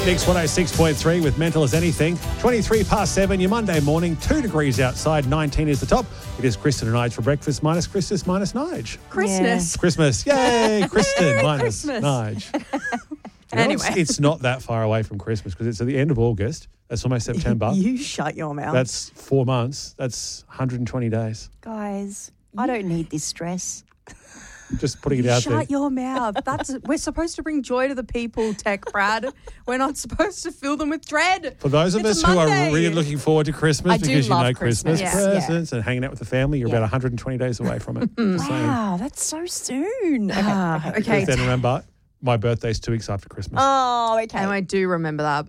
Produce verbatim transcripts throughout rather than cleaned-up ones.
Mix one oh six point three with Mental as Anything. twenty-three past seven, your Monday morning, two degrees outside, nineteen is the top. It is Kristen and Nige for breakfast, minus Christmas, minus Nige. Christmas. Yeah. Christmas. Yay, Kristen, minus Christmas. Nige. You know, Anyway. It's, it's not that far away from Christmas because it's at the end of August. That's almost September. You shut your mouth. That's four months. That's one hundred twenty days. Guys, I don't need this stress. Just putting it out Shut there. your mouth. That's we're supposed to bring joy to the people, Tech Brad. We're not supposed to fill them with dread. For those of It's us a who are Monday. really looking forward to Christmas I do because you love know Christmas, Christmas. Yes. presents and hanging out with the family, you're Yeah. about one hundred twenty days away from it. Just saying. Wow, that's so soon. Okay. Ah, okay. okay. Because then remember, my birthday's two weeks after Christmas. Oh, okay. And I do remember that.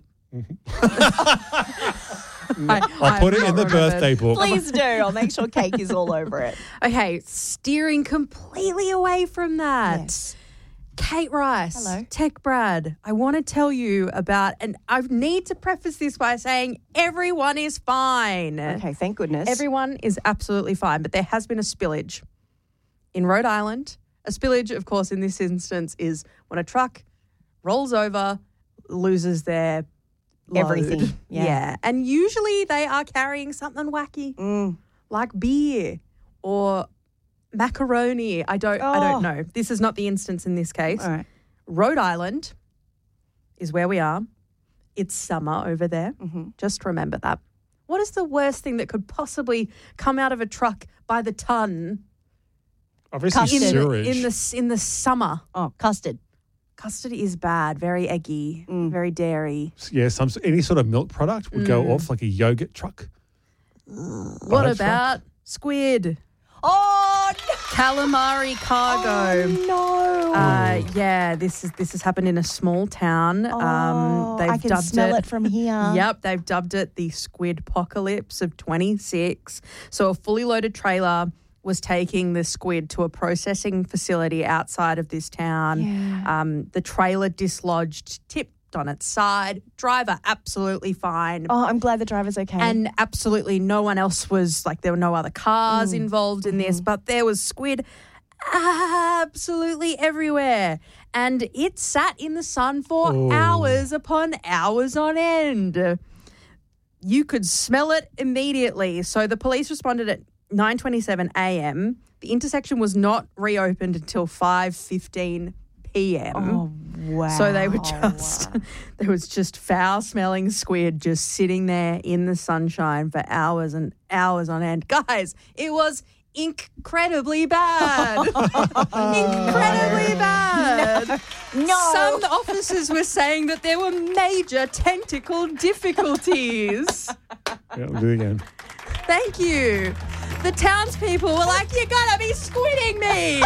I put it in the birthday book. Please do. I'll make sure cake is all over it. Okay, steering completely away from that. Yes. Kate Rice, Hello. Tech Brad, I want to tell you about, and I need to preface this by saying everyone is fine. Okay, thank goodness. Everyone is absolutely fine, but there has been a spillage in Rhode Island. A spillage, of course, in this instance is when a truck rolls over, loses their load. Everything, yeah. And usually they are carrying something wacky, Mm. like beer or macaroni. I don't I Oh. don't know. This is not the instance in this case. All right. Rhode Island is where we are. It's summer over there. Mm-hmm. Just remember that. What is the worst thing that could possibly come out of a truck by the ton Obviously, in the, sewage. in the in the summer? Oh, custard. Custard is bad, very eggy, Mm. very dairy. yeah, some any sort of milk product would go Mm. off like a yogurt truck. What Butter about squid? Oh, Calamari cargo. no. Uh, yeah, this is this has happened in a small town. oh, um, they've I can dubbed smell it. from here. Yep, they've dubbed it the Squid Apocalypse of twenty-six. So a fully loaded trailer was taking the squid to a processing facility outside of this town. Yeah. Um, the trailer dislodged, tipped on its side. Driver absolutely fine. Oh, I'm glad the driver's okay. And absolutely no one else was, like there were no other cars Mm. involved in this, but there was squid absolutely everywhere. And it sat in the sun for Oh. hours upon hours on end. You could smell it immediately. So the police responded at nine twenty-seven a.m. The intersection was not reopened until five fifteen p.m. oh, wow. So they were just, there was just foul smelling squid just sitting there in the sunshine for hours and hours on end. Guys, it was incredibly bad. incredibly bad. No. Some officers were saying that there were major technical difficulties. Yeah, we'll do it again. Thank you. The townspeople were like, you gotta be squidding me.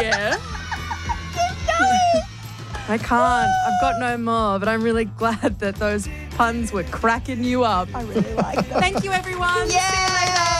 I can't. I've got no more, but I'm really glad that those puns were cracking you up. I really like that. Thank you, everyone. Yeah.